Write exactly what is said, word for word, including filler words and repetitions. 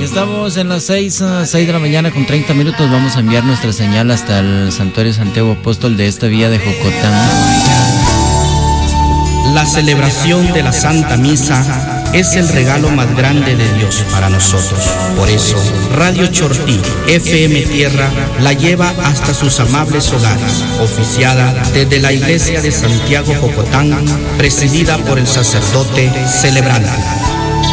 Estamos en las seis, seis de la mañana con treinta minutos. Vamos a enviar nuestra señal hasta el Santuario Santiago Apóstol de esta vía de Jocotán. La celebración de la Santa Misa es el regalo más grande de Dios para nosotros. Por eso, Radio Chortí, F M Tierra, la lleva hasta sus amables hogares, oficiada desde la Iglesia de Santiago Jocotán, presidida por el sacerdote celebrante.